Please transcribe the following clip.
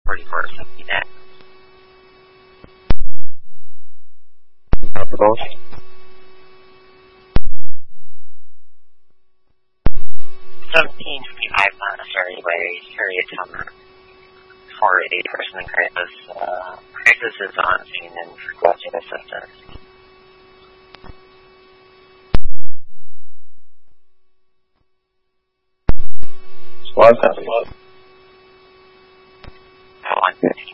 4450 net. Both. 1755 Monastery Way, Harriet Tubman, 480 person in crisis. Crisis is on scene and requesting assistance. Squad copy. 150.